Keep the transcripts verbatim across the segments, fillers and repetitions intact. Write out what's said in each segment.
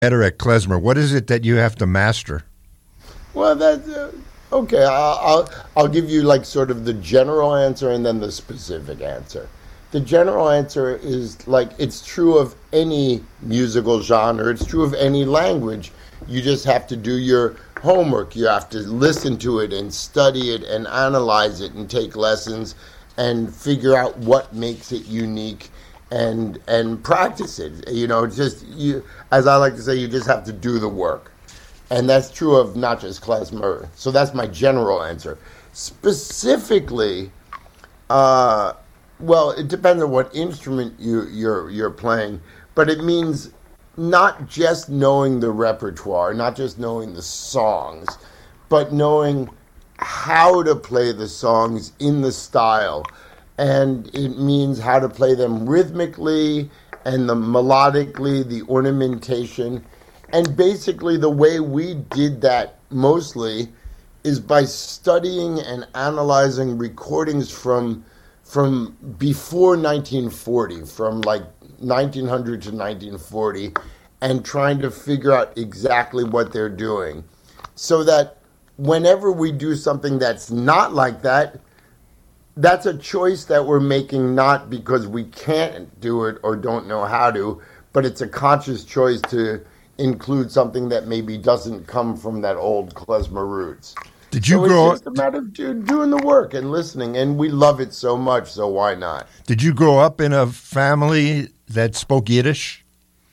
Better at klezmer? What is it that you have to master? Well, that's uh, okay. I'll, I'll I'll give you like sort of the general answer and then the specific answer. The general answer is like it's true of any musical genre. It's true of any language. You just have to do your homework. You have to listen to it and study it and analyze it and take lessons and figure out what makes it unique and and practice it. You know, just you, as I like to say, you just have to do the work, and that's true of not just klezmer. So that's my general answer. Specifically, uh, well, it depends on what instrument you you're you're playing, but it means not just knowing the repertoire, not just knowing the songs, but knowing how to play the songs in the style. And it means how to play them rhythmically and the melodically, the ornamentation. And basically the way we did that mostly is by studying and analyzing recordings from from before nineteen forty, from like nineteen hundred to nineteen forty, and trying to figure out exactly what they're doing. So that whenever we do something that's not like that, that's a choice that we're making not because we can't do it or don't know how to, but it's a conscious choice to include something that maybe doesn't come from that old klezmer roots. Did you so grow it's just a matter of do, doing the work and listening, and we love it so much, so why not? Did you grow up in a family that spoke Yiddish?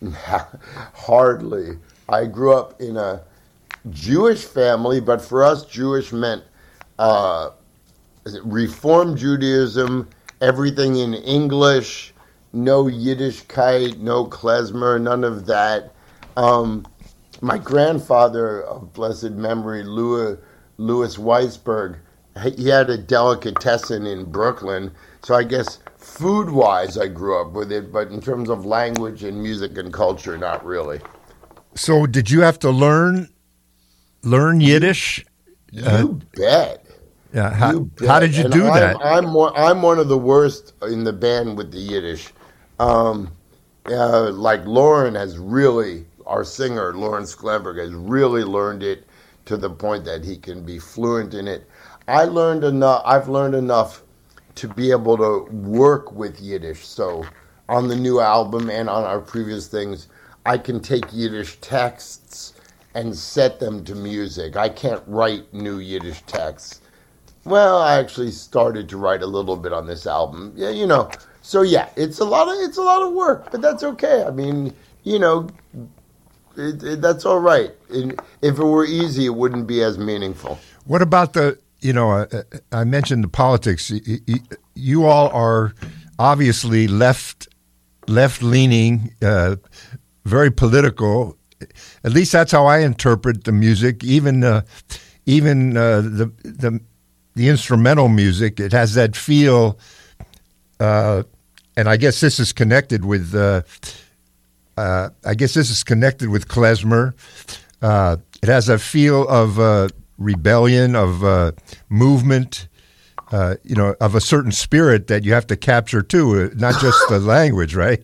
Hardly. I grew up in a Jewish family, but for us, Jewish meant uh, Reform Judaism, everything in English, no Yiddishkeit, no klezmer, none of that. Um, my grandfather of blessed memory, Louis, Louis Weisberg, he had a delicatessen in Brooklyn, so I guess food-wise I grew up with it, but in terms of language and music and culture, not really. So did you have to learn learn Yiddish? You uh, bet. Yeah. How, how did you and do I'm, that? I'm one, I'm one of the worst in the band with the Yiddish. Um, uh, like Lauren has really, our singer, Lawrence Sklenberg, has really learned it to the point that he can be fluent in it. I learned enough. I've learned enough to be able to work with Yiddish. So on the new album and on our previous things, I can take Yiddish texts and set them to music. I can't write new Yiddish texts. Well, I actually started to write a little bit on this album. Yeah, you know. So yeah, it's a lot of it's a lot of work, but that's okay. I mean, you know, it, it, that's all right. It, if it were easy, it wouldn't be as meaningful. What about the, you know, uh, I mentioned the politics. You, you, you all are obviously left left leaning, uh, very political. At least that's how I interpret the music. Even uh, even uh, the the the instrumental music, it has that feel. Uh, and I guess this is connected with. Uh, uh, I guess this is connected with klezmer. Uh, it has a feel of uh, rebellion, of uh, movement. Uh, you know, of a certain spirit that you have to capture too, not just the language, right?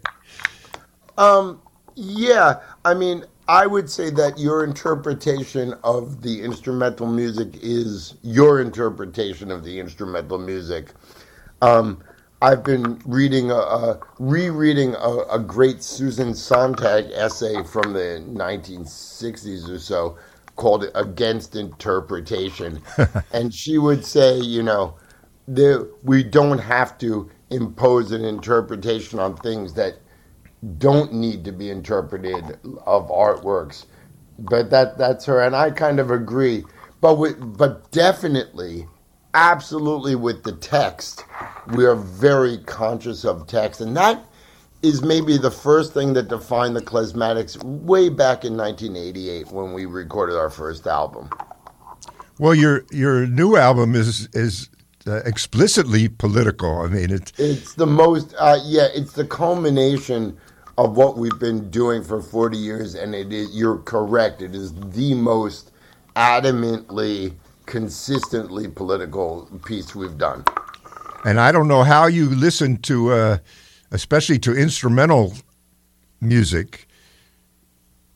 Um. Yeah. I mean, I would say that your interpretation of the instrumental music is your interpretation of the instrumental music. Um, I've been reading, a, a rereading a, a great Susan Sontag essay from the nineteen sixties or so called Against Interpretation. And she would say, you know, there, we don't have to impose an interpretation on things that don't need to be interpreted of artworks, but that that's her, and I kind of agree. But with, but definitely, absolutely, with the text, we are very conscious of text, and that is maybe the first thing that defined the Klezmatics way back in nineteen eighty-eight when we recorded our first album. Well, your your new album is is uh, explicitly political. I mean, it, it's the most, uh, yeah, it's the culmination of what we've been doing for forty years, and it is, you're correct, it is the most adamantly, consistently political piece we've done. And I don't know how you listen to, uh, especially to instrumental music,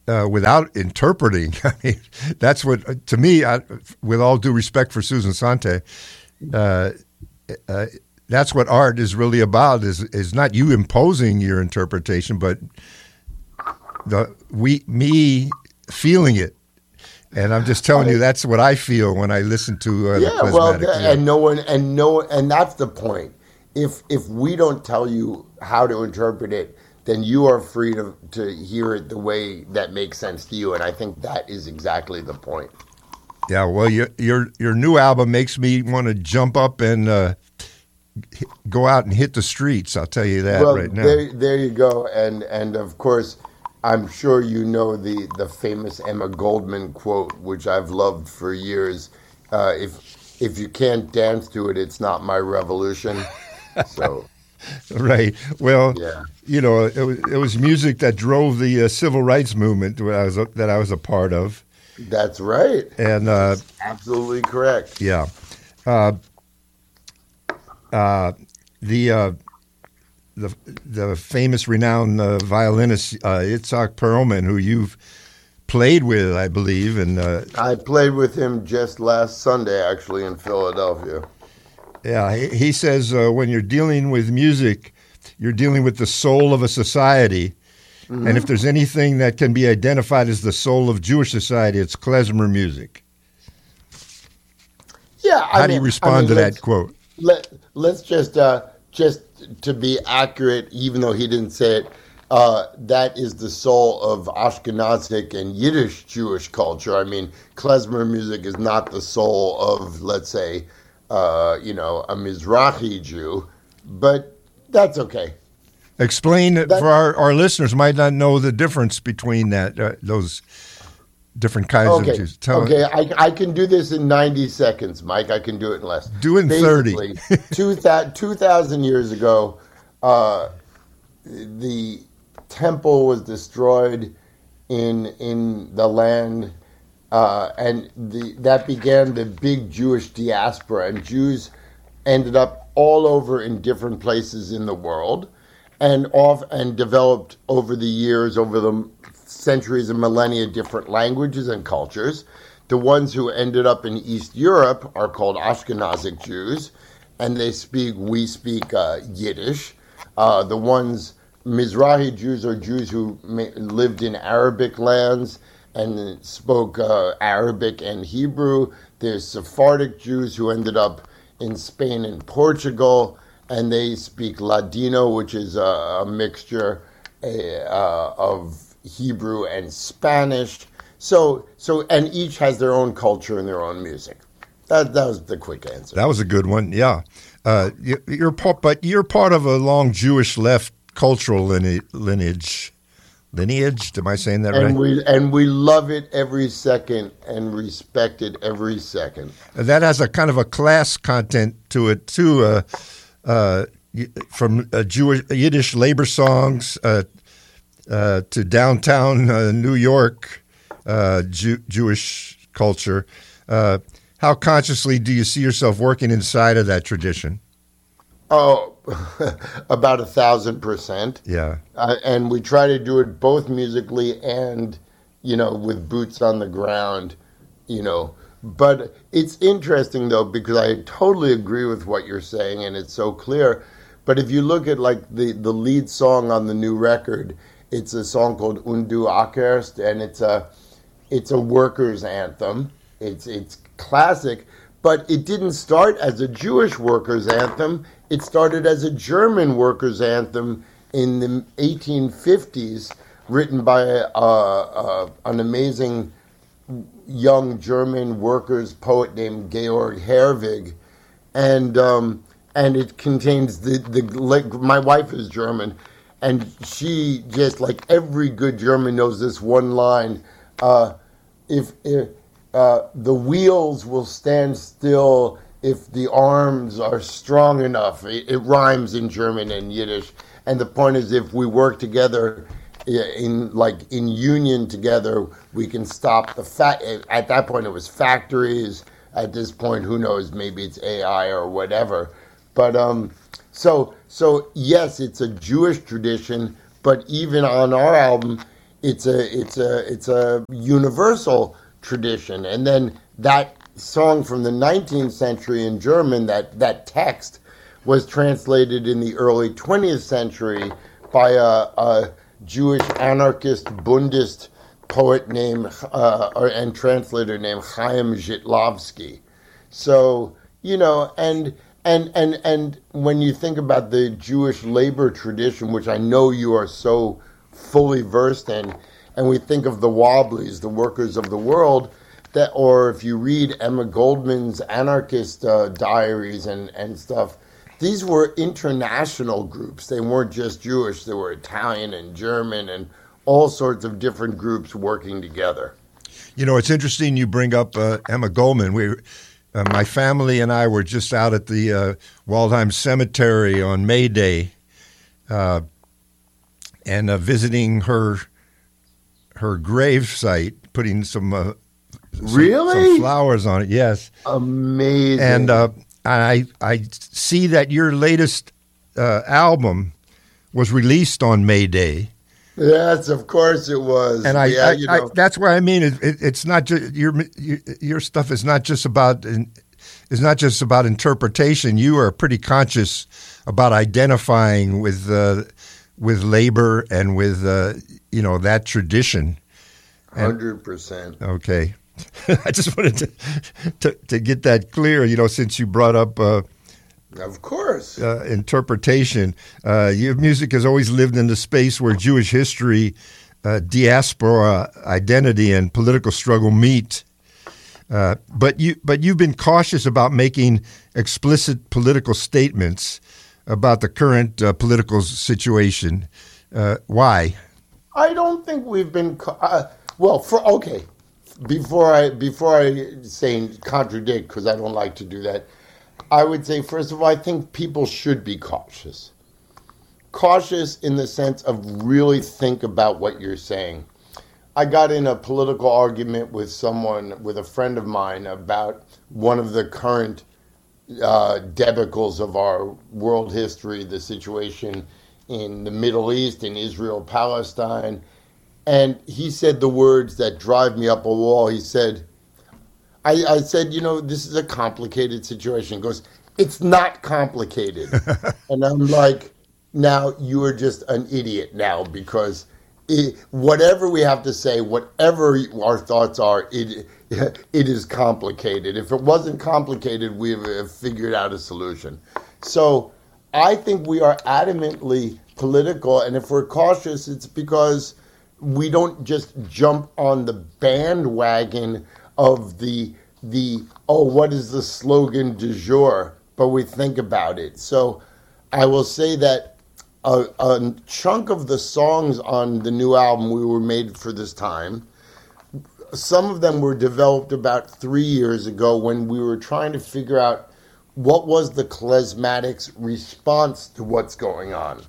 uh, without interpreting. I mean, that's what, to me, I, with all due respect for Susan Sante, uh, uh, that's what art is really about, is is not you imposing your interpretation, but the we me feeling it. And I'm just telling you, that's what I feel when I listen to uh, yeah, the well, Klezmatic. the, Yeah. and no one, and no, and that's the point. If if we don't tell you how to interpret it, then you are free to to hear it the way that makes sense to you. And I think that is exactly the point. Yeah, well, your your your new album makes me want to jump up and uh, go out and hit the streets. I'll tell you that Well, right now. there, there you go. And and of course, I'm sure you know the the famous Emma Goldman quote, which I've loved for years. Uh, if if you can't dance to it, it's not my revolution. So, Right. Well, yeah. you know, it was, it was music that drove the uh, civil rights movement that I was a, that I was a part of. That's right. And uh, Absolutely correct. yeah, uh, uh, the uh, the the famous, renowned uh, violinist uh, Itzhak Perlman, who you've played with, I believe, and uh, I played with him just last Sunday, actually, in Philadelphia. yeah, he, he says uh, when you're dealing with music, you're dealing with the soul of a society. Mm-hmm. And if there's anything that can be identified as the soul of Jewish society, it's klezmer music. Yeah. I How mean, do you respond I mean, to that let's- quote? Let Let's just uh, just to be accurate, even though he didn't say it. Uh, that is the soul of Ashkenazic and Yiddish Jewish culture. I mean, klezmer music is not the soul of, let's say, uh, you know, a Mizrahi Jew, but that's okay. Explain that That- for our, our listeners might not know the difference between that uh, those different kinds Okay, of Jews. Tell okay, I, I can do this in ninety seconds, Mike. I can do it in less. Do it in thirty. Basically, two thousand, two thousand years ago, uh, the temple was destroyed in in the land, uh, and the that began the big Jewish diaspora, and Jews ended up all over in different places in the world, and off and developed over the years, over the centuries and millennia, different languages and cultures. The ones who ended up in East Europe are called Ashkenazic Jews, and they speak, we speak uh, Yiddish. Uh, the ones, Mizrahi Jews are Jews who ma- lived in Arabic lands and spoke uh, Arabic and Hebrew. There's Sephardic Jews who ended up in Spain and Portugal, and they speak Ladino, which is a, a mixture uh, of Hebrew and Spanish. So, so, and each has their own culture and their own music. That that was the quick answer. That was a good one. Yeah, uh, you, you're part, but you're part of a long Jewish left cultural line- lineage. Lineage? Am I saying that and right? we and we love it every second and respect it every second. That has a kind of a class content to it too. Uh, uh, from uh, Jewish Yiddish labor songs uh, uh, to downtown uh, New York uh, Jew- Jewish culture. Uh, how consciously do you see yourself working inside of that tradition? Oh, about a thousand percent. Yeah. Uh, and we try to do it both musically and, you know, with boots on the ground, you know. But it's interesting, though, because I totally agree with what you're saying, and it's so clear. But if you look at, like, the, the lead song on the new record, it's a song called Undu Ackerst, and it's a it's a workers' anthem. It's it's classic, but it didn't start as a Jewish workers' anthem. It started as a German workers' anthem in the eighteen fifties, written by uh, uh, an amazing young German workers poet named Georg Herwig, and um, and it contains the the like, my wife is German, and she just like every good German knows this one line: uh, if, if uh, the wheels will stand still if the arms are strong enough. It, it rhymes in German and Yiddish, and the point is, if we work together in like in union together, we can stop the fact. At that point, it was factories. At this point, who knows? Maybe it's A I or whatever. But um, so so yes, it's a Jewish tradition. But even on our album, it's a it's a it's a universal tradition. And then that song from the nineteenth century in German, that that text was translated in the early twentieth century by a, a Jewish anarchist Bundist poet named uh, or, and translator named Chaim Zhitlovsky. So, you know, and and and and when you think about the Jewish labor tradition, which I know you are so fully versed in, and we think of the Wobblies, the workers of the world, that, or if you read Emma Goldman's anarchist uh, diaries and, and stuff, these were international groups. They weren't just Jewish. They were Italian and German and all sorts of different groups working together. You know, it's interesting you bring up uh, Emma Goldman. We, uh, my family and I were just out at the uh, Waldheim Cemetery on May Day uh, and uh, visiting her her grave site, putting some, uh, some, really? some flowers on it. Yes. Amazing. And uh, I I see that your latest uh, album was released on May Day. Yes, of course it was. And I, yeah, I, you know. I that's what I mean. It, it, it's not just your, your your stuff is not just about is not just about interpretation. You are pretty conscious about identifying with uh, with labor and with uh, you know that tradition. Hundred percent. Okay. I just wanted to, to to get that clear, you know, since you brought up uh, of course uh, interpretation. Uh, your music has always lived in the space where Jewish history, uh, diaspora identity, and political struggle meet. Uh, but you but you've been cautious about making explicit political statements about the current uh, political situation. Uh, why? I don't think we've been uh, well. For okay. Before I before I say contradict, because I don't like to do that, I would say, first of all, I think people should be cautious. Cautious in the sense of really think about what you're saying. I got in a political argument with someone, with a friend of mine, about one of the current uh, debacles of our world history, the situation in the Middle East, in Israel, Palestine. And he said the words that drive me up a wall. He said, I, I said, you know, this is a complicated situation. He goes, it's not complicated. And I'm like, now you are just an idiot now, because it, whatever we have to say, whatever our thoughts are, it it is complicated. If it wasn't complicated, we have figured out a solution. So I think we are adamantly political. And if we're cautious, it's because we don't just jump on the bandwagon of the the oh, what is the slogan du jour, but we think about it. So I will say that a, a chunk of the songs on the new album we were made for this time. Some of them were developed about three years ago when we were trying to figure out what was the klezmatic's response to what's going on.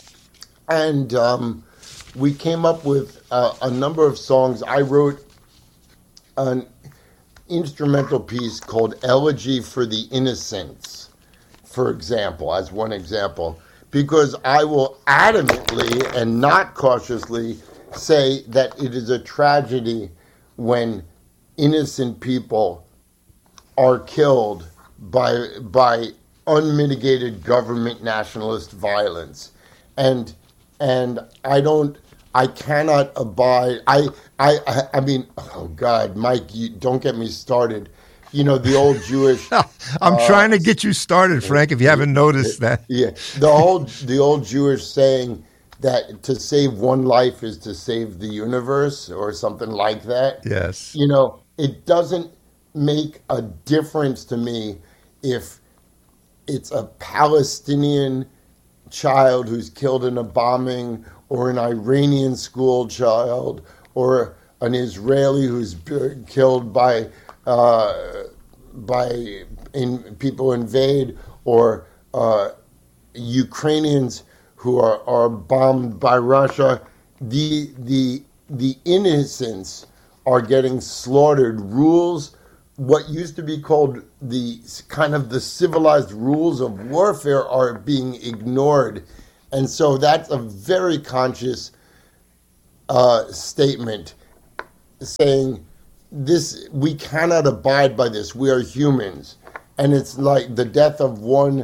And um, we came up with uh, a number of songs. I wrote an instrumental piece called Elegy for the Innocents, for example, as one example, because I will adamantly and not cautiously say that it is a tragedy when innocent people are killed by by unmitigated government nationalist violence. And and I don't I cannot abide I I I mean, oh God, Mike, you don't get me started. You know, the old Jewish I'm uh, trying to get you started, Frank, if you haven't noticed that. Yeah. The whole the old Jewish saying that to save one life is to save the universe, or something like that. Yes. You know, it doesn't make a difference to me if it's a Palestinian child who's killed in a bombing, or an Iranian school child, or an Israeli who's killed by uh, by in people invade, or uh, Ukrainians who are, are bombed by Russia. The the the innocents are getting slaughtered. Rules, what used to be called the kind of the civilized rules of warfare, are being ignored. And so that's a very conscious uh, statement saying this, we cannot abide by this. We are humans. And it's like the death of one,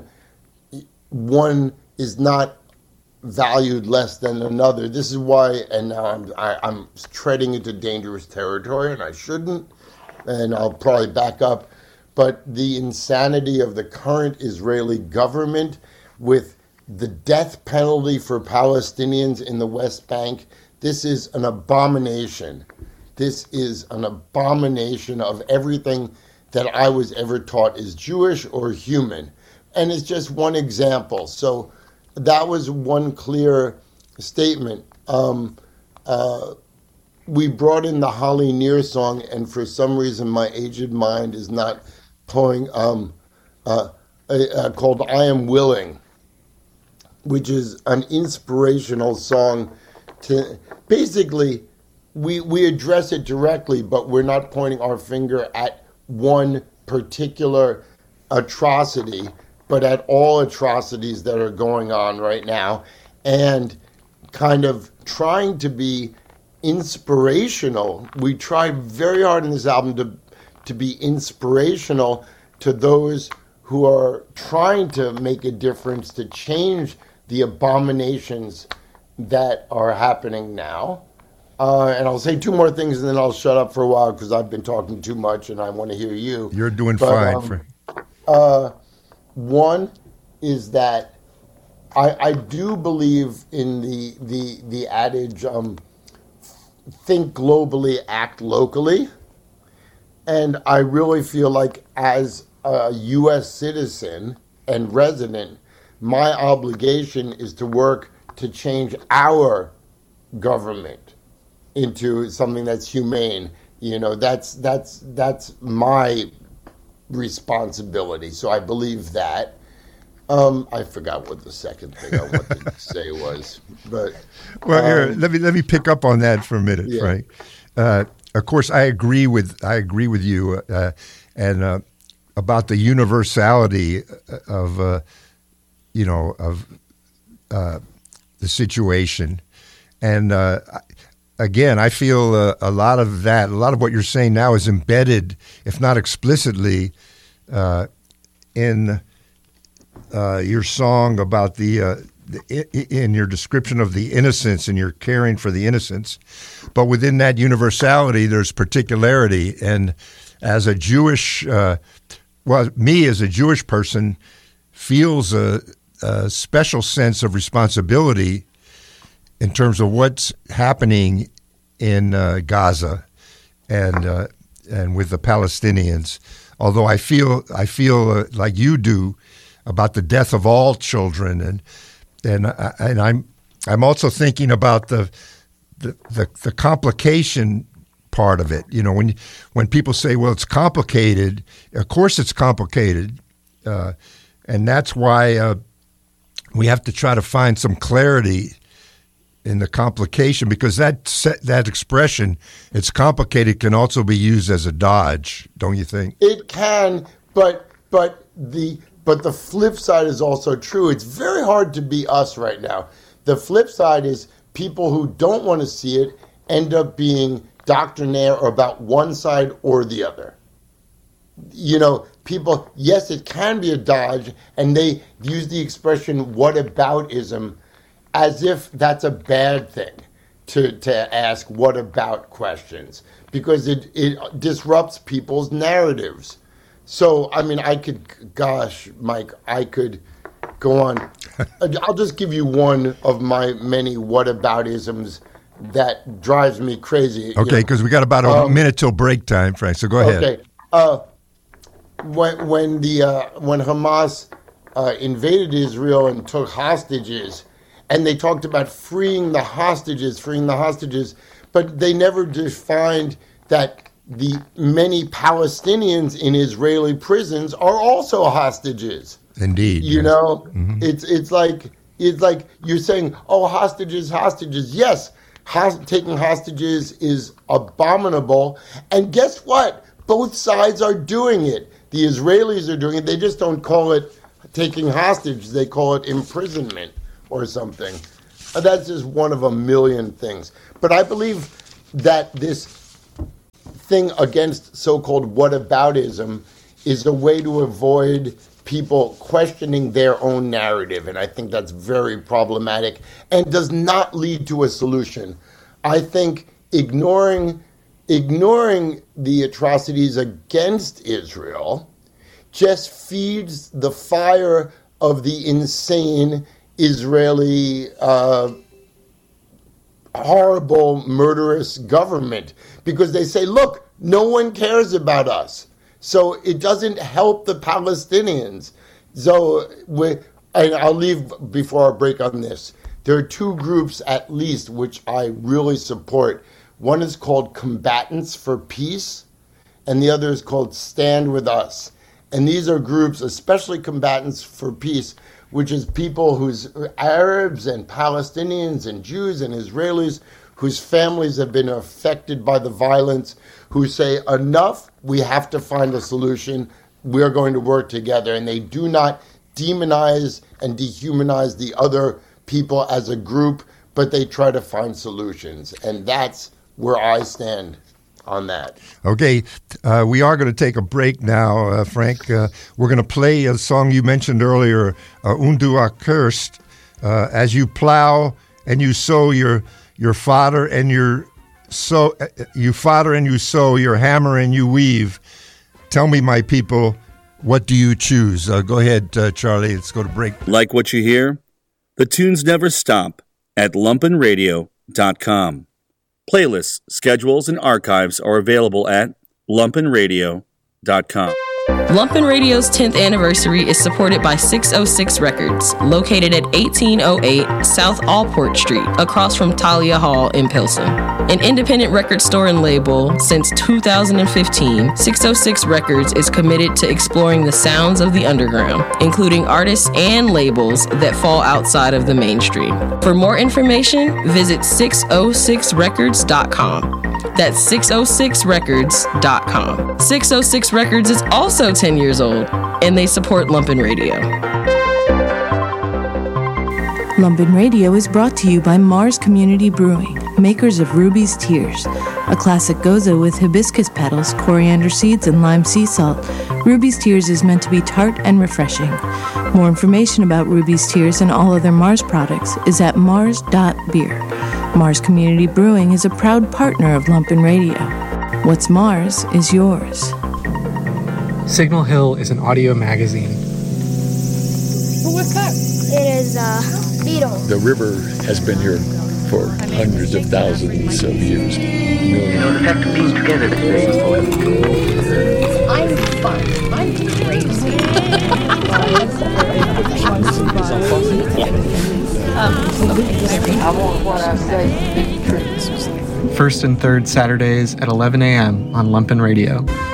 one is not valued less than another. This is why, and now I'm, I, I'm treading into dangerous territory, and I shouldn't, and I'll probably back up, but the insanity of the current Israeli government with the death penalty for Palestinians in the West Bank, this is an abomination. This is an abomination of everything that I was ever taught is Jewish or human. And it's just one example. So that was one clear statement. Um, uh, we brought in the Holly Near song, and for some reason my aged mind is not pulling, um, uh, uh, called I Am Willing, which is an inspirational song to, basically, we, we address it directly, but we're not pointing our finger at one particular atrocity, but at all atrocities that are going on right now, and kind of trying to be inspirational. We try very hard in this album to to be inspirational to those who are trying to make a difference, to change the abominations that are happening now. Uh, and I'll say two more things, and then I'll shut up for a while because I've been talking too much and I want to hear you. You're doing but, fine. Um, for... uh, one is that I, I do believe in the the the adage, um, think globally, act locally. And I really feel like as a U S citizen and resident, my obligation is to work to change our government into something that's humane. You know, that's that's that's my responsibility. So I believe that. Um, I forgot what the second thing I wanted to say was, but well, here, um, let me let me pick up on that for a minute, yeah. Frank. Uh, of course, I agree with I agree with you, uh, and uh, about the universality of uh, you know of uh, the situation, and uh, again, I feel uh, a lot of that, a lot of what you're saying now is embedded, if not explicitly, uh, in uh, your song about the, uh, the, in your description of the innocents and your caring for the innocents. But within that universality, there's particularity. And as a Jewish, uh, well, me as a Jewish person feels a, a special sense of responsibility in terms of what's happening in uh, Gaza and uh, and with the Palestinians. Although I feel I feel uh, like you do about the death of all children, and and I, and I'm I'm also thinking about the the, the the complication part of it. You know, when when people say, "Well, it's complicated," of course it's complicated, uh, and that's why uh, we have to try to find some clarity in the complication, because that that expression, "it's complicated," can also be used as a dodge, don't you think? It can, but but the but the flip side is also true. It's very hard to be us right now. The flip side is people who don't want to see it end up being doctrinaire about one side or the other. You know, people, yes, it can be a dodge, and they use the expression "whataboutism" as if that's a bad thing to, to ask what about questions, because it, it disrupts people's narratives. So, I mean, I could, gosh, Mike, I could go on. I'll just give you one of my many whataboutisms that drives me crazy. Okay, because we got about a um, minute till break time, Frank, so go ahead. Okay. Uh, when, when, the, uh, when Hamas uh, invaded Israel and took hostages, and they talked about freeing the hostages, freeing the hostages, but they never defined that the many Palestinians in Israeli prisons are also hostages. Indeed. You yes. know, mm-hmm. it's it's like it's like you're saying, oh, hostages, hostages. Yes, host- taking hostages is abominable. And guess what? Both sides are doing it. The Israelis are doing it. They just don't call it taking hostage. They call it imprisonment or something. That's just one of a million things. But I believe that this thing against so-called whataboutism is a way to avoid people questioning their own narrative. And I think that's very problematic and does not lead to a solution. I think ignoring ignoring the atrocities against Israel just feeds the fire of the insane Israeli uh, horrible, murderous government, because they say, look, no one cares about us. So it doesn't help the Palestinians. So we, and I'll leave before I break on this. There are two groups at least which I really support. One is called Combatants for Peace, and the other is called Stand With Us. And these are groups, especially Combatants for Peace, which is people who's Arabs and Palestinians and Jews and Israelis whose families have been affected by the violence, who say, enough, we have to find a solution, we're going to work together. And they do not demonize and dehumanize the other people as a group, but they try to find solutions. And that's where I stand on that. Okay, uh, we are going to take a break now, uh, Frank. Uh, we're going to play a song you mentioned earlier, uh, Undu Accursed, uh, as you plow and you sow your your fodder and your sow, uh, you fodder and you sow, your hammer and you weave. Tell me, my people, what do you choose? Uh, go ahead, uh, Charlie. Let's go to break. Like what you hear? The tunes never stop at lumpen radio dot com. Playlists, schedules, and archives are available at lumpen radio dot com. Lumpen Radio's tenth anniversary is supported by six oh six Records, located at eighteen oh eight South Allport Street, across from Talia Hall in Pilsen. An independent record store and label since two thousand fifteen, six oh six Records is committed to exploring the sounds of the underground, including artists and labels that fall outside of the mainstream. For more information, visit six oh six records dot com. That's six oh six records dot com. six oh six Records is also ten years old, and they support Lumpen Radio. Lumpen Radio is brought to you by Mars Community Brewing, makers of Ruby's Tears, a classic goza with hibiscus petals, coriander seeds, and lime sea salt. Ruby's Tears is meant to be tart and refreshing. More information about Ruby's Tears and all other Mars products is at mars dot beer. Mars Community Brewing is a proud partner of Lumpen Radio. What's Mars is yours. Signal Hill is an audio magazine. Well, what's that? It is a beetle. The river has been here for hundreds of thousands of years. Millions. You know, the fact of being together today. I'm fun. I'm crazy. I want what I say. First and third Saturdays at eleven a.m. on Lumpen Radio.